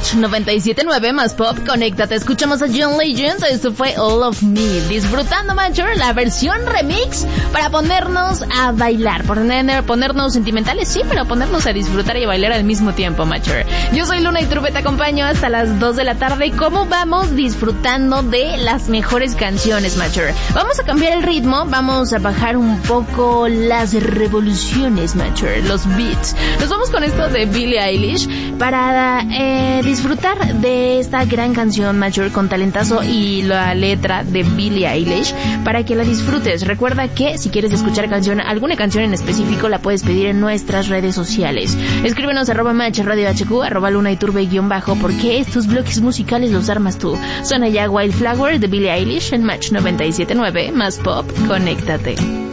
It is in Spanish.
Match 97.9 más pop, conéctate, escuchamos a John Legend, esto fue All of Me, disfrutando, Matcher, la versión remix para ponernos a bailar, ponernos sentimentales, sí, pero ponernos a disfrutar y a bailar al mismo tiempo, Matcher. Yo soy Luna y Trube, te acompaño hasta las 2 de la tarde. ¿Cómo vamos disfrutando de las mejores canciones, Matcher? Vamos a cambiar el ritmo, vamos a bajar un poco las revoluciones, Matcher, los beats. Nos vamos con esto de Billie Eilish para disfrutar de esta gran canción, Matcher, con talentazo y la letra de Billie Eilish para que la disfrutes. Recuerda que si quieres escuchar alguna canción en específico la puedes pedir en nuestras redes sociales. Escríbenos @Match Radio HQ, @Luna y Turbe _ porque estos bloques musicales los armas tú. Suena ya Wildflower de Billie Eilish en Match 97.9 más pop, conéctate.